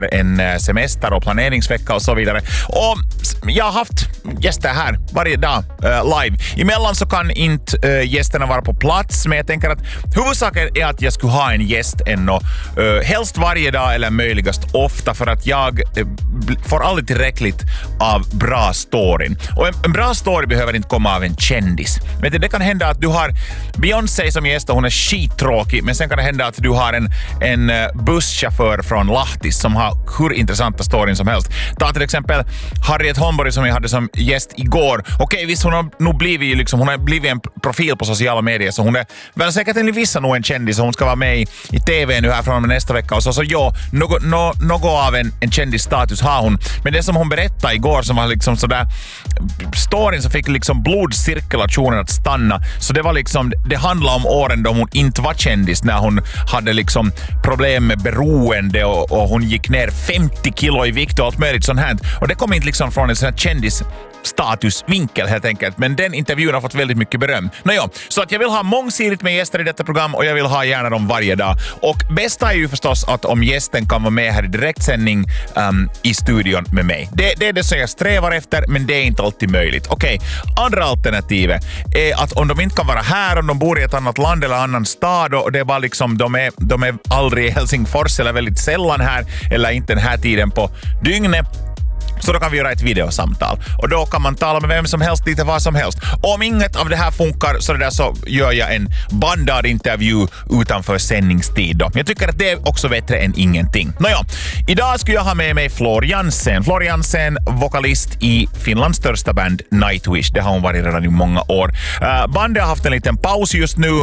en semester och planeringsvecka och så vidare. Och jag har haft gäster här varje dag live. Emellan så kan inte gästerna vara på plats, men jag tänker att huvudsaken är att jag skulle ha en gäst ännu. Helst varje dag eller möjligast ofta, för att jag får aldrig tillräckligt av bra storyn. Och en bra story behöver inte komma av en kändis. Men det kan hända att du har Beyoncé som gäst och hon är skittråkig, men sen kan det hända att du har en busschaufför från Lahtis som har hur intressanta storyn som helst. Ta till exempel Harriet Holmborg som jag hade som gäst igår. Okej, visst hon har nog blivit hon har blivit en profil på sociala medier, så hon är väl säkert enligt vissa nog en kändis, och hon ska vara med i TV nu här från nästa vecka och så ja, något av en kändisstatus har hon. Men det som hon berättade igår som var liksom sådär storyn som fick liksom blodcirkulationen att stanna, så det var det handlade om åren då hon inte var kändis, när hon hade liksom problem med beroende och hon gick ner 50 kilo i vikt och allt möjligt sånt här. Och det kom inte liksom från en sån här kändisstatusvinkel helt enkelt, men den intervjun har fått väldigt mycket beröm. Så att jag vill ha mångsidigt med gäster i detta program, och jag vill ha gärna dem varje dag. Och bästa är ju förstås att om gästen kan vara med här i direktsändning i studion med mig. Det är det som jag strävar efter, men det är inte alltid möjligt. Okej, andra alternativet är att om de inte kan vara här, om de bor i ett annat land eller annan stad, och det är bara liksom de är aldrig i Helsingfors eller väldigt sällan här, eller inte den här tiden på dygnet, så då kan vi göra ett videosamtal. Och då kan man tala med vem som helst, lite vad som helst. Och om inget av det här funkar så gör jag en bandad intervju utanför sändningstid då. Men jag tycker att det är också bättre än ingenting. Idag skulle jag ha med mig Floor Jansen. Floor Jansen, vokalist i Finlands största band Nightwish. Det har hon varit redan i många år. Bandet har haft en liten paus just nu,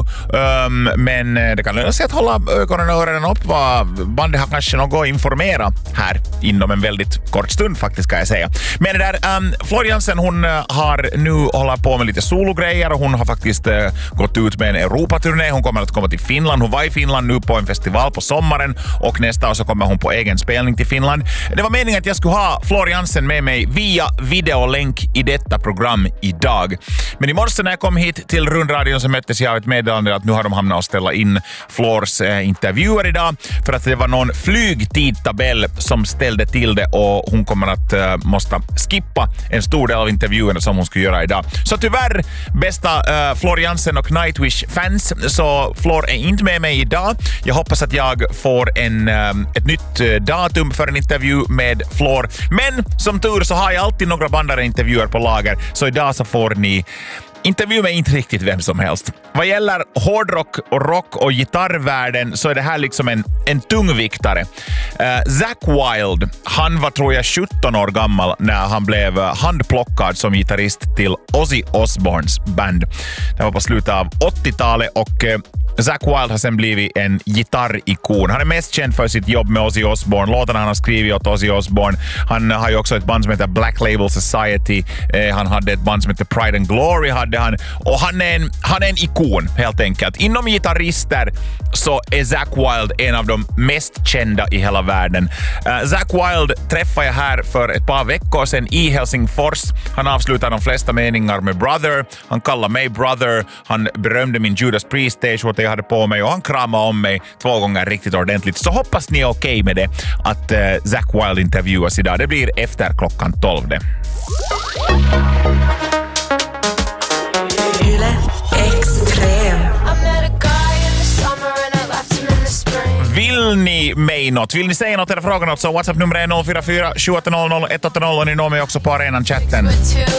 men det kan löna sig att hålla ögonen och öronen upp. Bandet har kanske något att informera här inom en väldigt kort stund faktiskt, ska jag säga. Men det där, Floor Jansen, hon har nu hållit på med lite sologrejer, och hon har faktiskt gått ut med en Europaturné. Hon kommer att komma till Finland. Hon var i Finland nu på en festival på sommaren, och nästa år så kommer hon på egen spelning till Finland. Det var meningen att jag skulle ha Floor Jansen med mig via videolänk i detta program idag. Men i morse när jag kom hit till rundradion så möttes jag av ett meddelande att nu har de hamnat och ställa in Floors intervjuer idag, för att det var någon flygtidtabell som ställde till det, och hon kommer att måste skippa en stor del av intervjuerna som hon skulle göra idag. Så tyvärr, bästa Floor Jansen och Nightwish-fans, så Floor är inte med mig idag. Jag hoppas att jag får ett nytt datum för en intervju med Floor. Men som tur så har jag alltid några bandare intervjuer på lager, så idag så får ni intervju med inte riktigt vem som helst. Vad gäller hårdrock och rock och gitarrvärlden så är det här liksom en tungviktare. Zakk Wylde, han var tror jag 17 år gammal när han blev handplockad som gitarrist till Ozzy Osbournes band. Det var på slutet av 80-talet, och Zakk Wylde har sen blivit en gitarrikon. Han är mest känd för sitt jobb med Ozzy Osbourne. Låtarna han har skrivit åt Ozzy Osbourne. Han har ju också ett band som heter Black Label Society. Han hade ett band som heter Pride and Glory hade han. Och han är en ikon helt enkelt. Inom gitarrister så är Zakk Wylde en av de mest kända i hela världen. Zakk Wylde träffade jag här för ett par veckor sedan i Helsingfors. Han avslutade de flesta meningar med Brother. Han kallade mig Brother. Han berömde min Judas Priest t-shirt jag hade på mig, och han kramade om mig 2 gånger riktigt ordentligt. Så hoppas ni är okej med det att Zakk Wylde intervjuas idag. Det blir efter klockan 12. Yle Extrem. Vill ni mig något? Vill ni säga något eller fråga något, så WhatsApp-numret är 044 780 180, och ni når mig också på arenan chatten.